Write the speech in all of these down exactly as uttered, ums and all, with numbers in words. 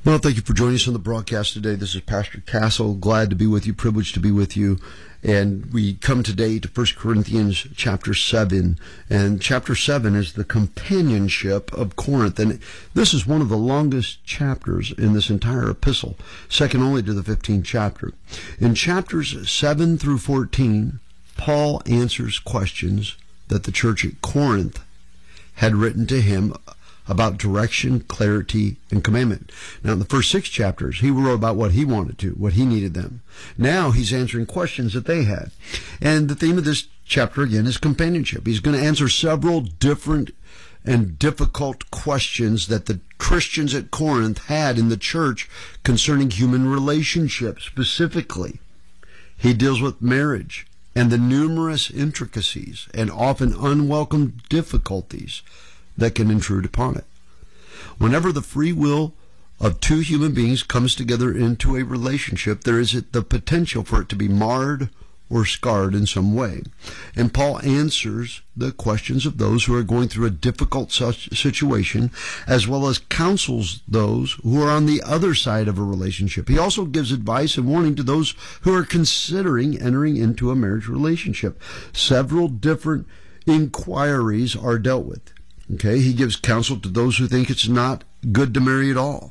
Well, thank you for joining us on the broadcast today. This is Pastor Castle. Glad to be with you, privileged to be with you. And we come today to First Corinthians chapter seven. And chapter seven is the companionship of Corinth. And this is one of the longest chapters in this entire epistle, second only to the fifteenth chapter. In chapters seven through fourteen, Paul answers questions that the church at Corinth had written to him about direction, clarity, and commandment. Now, in the first six chapters, he wrote about what he wanted to, what he needed them. Now, he's answering questions that they had. And the theme of this chapter, again, is companionship. He's going to answer several different and difficult questions that the Christians at Corinth had in the church concerning human relationships. Specifically, he deals with marriage and the numerous intricacies and often unwelcome difficulties that can intrude upon it. Whenever the free will of two human beings comes together into a relationship, there is the potential for it to be marred or scarred in some way. And Paul answers the questions of those who are going through a difficult such situation, as well as counsels those who are on the other side of a relationship. He also gives advice and warning to those who are considering entering into a marriage relationship. Several different inquiries are dealt with. Okay, he gives counsel to those who think it's not good to marry at all.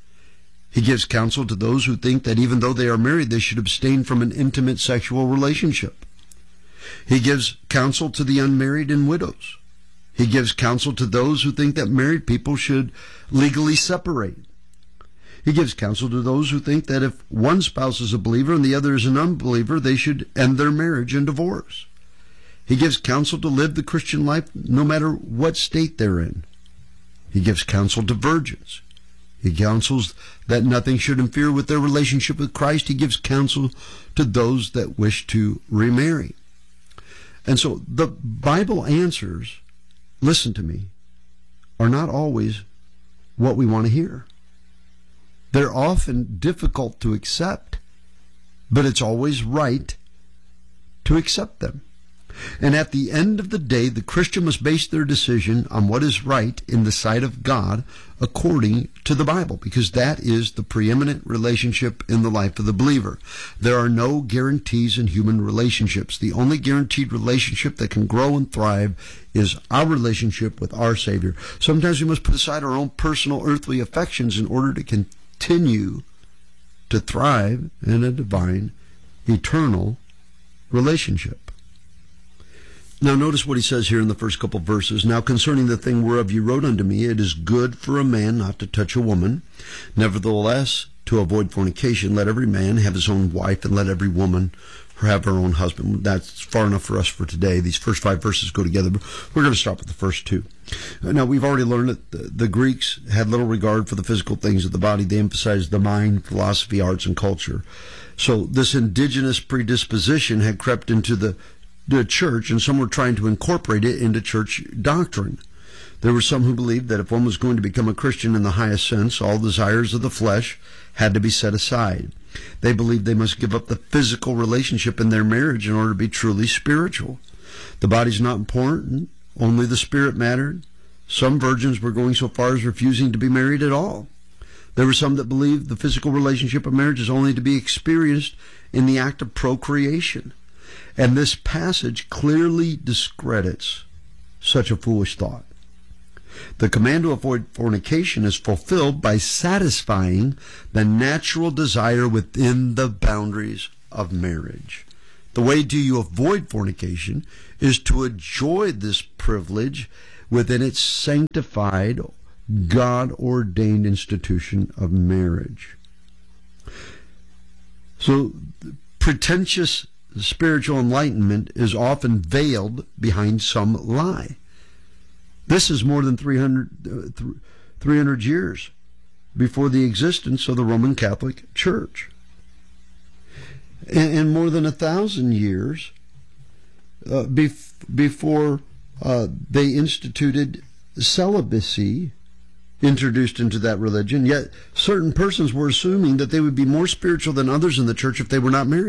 He gives counsel to those who think that even though they are married, they should abstain from an intimate sexual relationship. He gives counsel to the unmarried and widows. He gives counsel to those who think that married people should legally separate. He gives counsel to those who think that if one spouse is a believer and the other is an unbeliever, they should end their marriage and divorce. He gives counsel to live the Christian life no matter what state they're in. He gives counsel to virgins. He counsels that nothing should interfere with their relationship with Christ. He gives counsel to those that wish to remarry. And so the Bible answers, listen to me, are not always what we want to hear. They're often difficult to accept, but it's always right to accept them. And at the end of the day, the Christian must base their decision on what is right in the sight of God according to the Bible, because that is the preeminent relationship in the life of the believer. There are no guarantees in human relationships. The only guaranteed relationship that can grow and thrive is our relationship with our Savior. Sometimes we must put aside our own personal earthly affections in order to continue to thrive in a divine, eternal relationship. Now notice what he says here in the first couple of verses. Now concerning the thing whereof you wrote unto me, it is good for a man not to touch a woman. Nevertheless, to avoid fornication, let every man have his own wife, and let every woman have her own husband. That's far enough for us for today. These first five verses go together, but we're going to start with the first two. Now, we've already learned that the, the Greeks had little regard for the physical things of the body. They emphasized the mind, philosophy, arts, and culture. So this indigenous predisposition had crept into the the church, and some were trying to incorporate it into church doctrine. There were some who believed that if one was going to become a Christian in the highest sense, all desires of the flesh had to be set aside. They believed they must give up the physical relationship in their marriage in order to be truly spiritual. The body's not important, only the spirit mattered. Some virgins were going so far as refusing to be married at all. There were some that believed the physical relationship of marriage is only to be experienced in the act of procreation. And this passage clearly discredits such a foolish thought. The command to avoid fornication is fulfilled by satisfying the natural desire within the boundaries of marriage. The way do you avoid fornication is to enjoy this privilege within its sanctified, God-ordained institution of marriage. So, pretentious spiritual enlightenment is often veiled behind some lie. This is more than three hundred, uh, three hundred years before the existence of the Roman Catholic Church. And, and more than a thousand years uh, bef- before uh, they instituted celibacy, introduced into that religion. Yet certain persons were assuming that they would be more spiritual than others in the church if they were not married.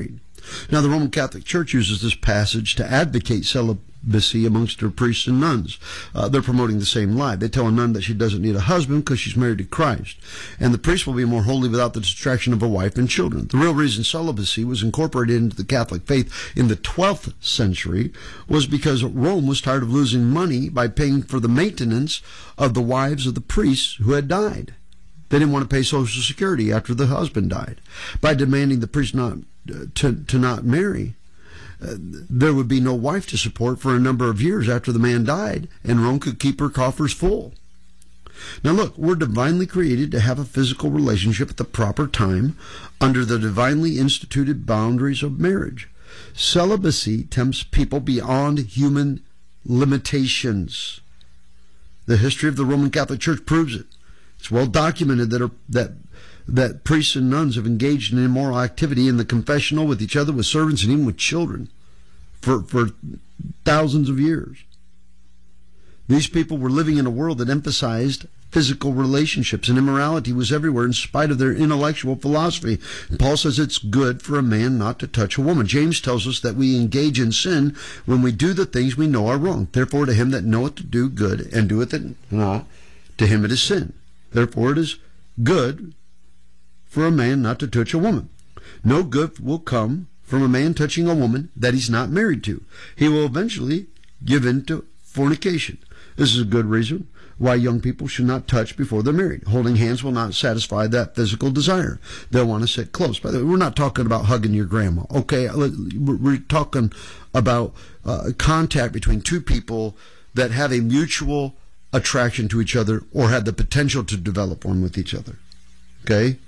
Now, the Roman Catholic Church uses this passage to advocate celibacy amongst their priests and nuns. Uh, they're promoting the same lie. They tell a nun that she doesn't need a husband because she's married to Christ. And the priest will be more holy without the distraction of a wife and children. The real reason celibacy was incorporated into the Catholic faith in the twelfth century was because Rome was tired of losing money by paying for the maintenance of the wives of the priests who had died. They didn't want to pay Social Security after the husband died. By demanding the priest not uh, to, to not marry, uh, there would be no wife to support for a number of years after the man died, and Rome could keep her coffers full. Now look, we're divinely created to have a physical relationship at the proper time under the divinely instituted boundaries of marriage. Celibacy tempts people beyond human limitations. The history of the Roman Catholic Church proves it. It's well documented that, are, that that priests and nuns have engaged in immoral activity in the confessional with each other, with servants, and even with children for, for thousands of years. These people were living in a world that emphasized physical relationships, and immorality was everywhere in spite of their intellectual philosophy. And Paul says it's good for a man not to touch a woman. James tells us that we engage in sin when we do the things we know are wrong. Therefore, to him that knoweth to do good and doeth it not, to him it is sin. Therefore, it is good for a man not to touch a woman. No good will come from a man touching a woman that he's not married to. He will eventually give in to fornication. This is a good reason why young people should not touch before they're married. Holding hands will not satisfy that physical desire. They'll want to sit close. By the way, we're not talking about hugging your grandma, okay? We're talking about uh, contact between two people that have a mutual attraction to each other or have the potential to develop one with each other. Okay?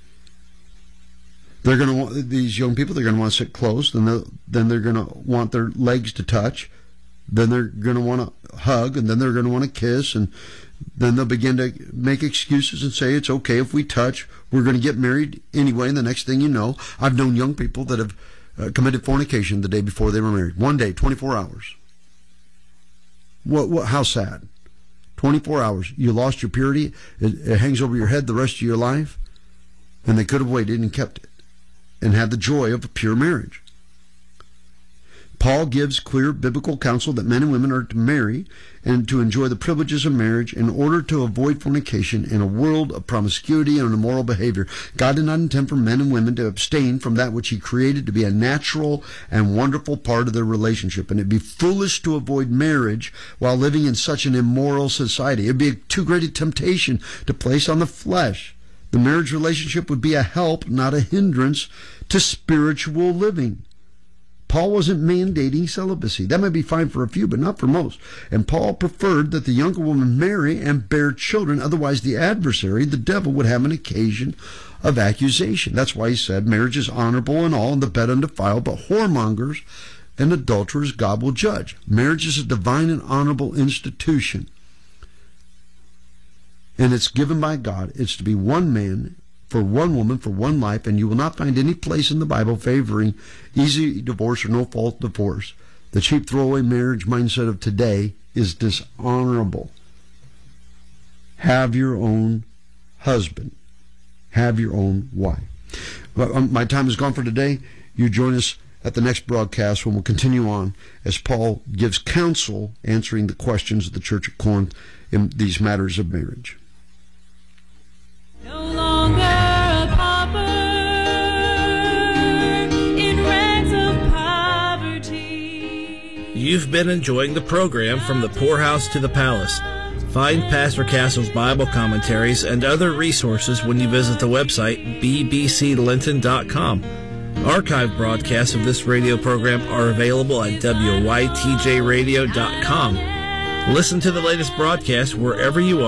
They're going to want, these young people, they're going to want to sit close, then they're, then they're going to want their legs to touch, then they're going to want to hug, and then they're going to want to kiss, and then they'll begin to make excuses and say it's okay if we touch, we're going to get married anyway, and the next thing you know, I've known young people that have uh, committed fornication the day before they were married. One day, twenty-four hours. What? What? How sad. twenty-four hours. You lost your purity. It, it hangs over your head the rest of your life. And they could have waited and kept it and had the joy of a pure marriage. Paul gives clear biblical counsel that men and women are to marry and to enjoy the privileges of marriage in order to avoid fornication in a world of promiscuity and immoral behavior. God did not intend for men and women to abstain from that which he created to be a natural and wonderful part of their relationship. And it'd be foolish to avoid marriage while living in such an immoral society. It'd be too great a temptation to place on the flesh. The marriage relationship would be a help, not a hindrance, to spiritual living. Paul wasn't mandating celibacy. That might be fine for a few, but not for most. And Paul preferred that the younger woman marry and bear children. Otherwise, the adversary, the devil, would have an occasion of accusation. That's why he said marriage is honorable and all, and the bed undefiled, but whoremongers and adulterers God will judge. Marriage is a divine and honorable institution. And it's given by God. It's to be one man for one woman, for one life, and you will not find any place in the Bible favoring easy divorce or no-fault divorce. The cheap throwaway marriage mindset of today is dishonorable. Have your own husband. Have your own wife. Well, my time is gone for today. You join us at the next broadcast when we'll continue on as Paul gives counsel answering the questions of the Church at Corinth in these matters of marriage. No longer a pauper in rags of poverty. You've been enjoying the program From the Poorhouse to the Palace. Find Pastor Castle's Bible commentaries and other resources when you visit the website b b c linton dot com. Archive broadcasts of this radio program are available at w y t j radio dot com. Listen to the latest broadcast wherever you are.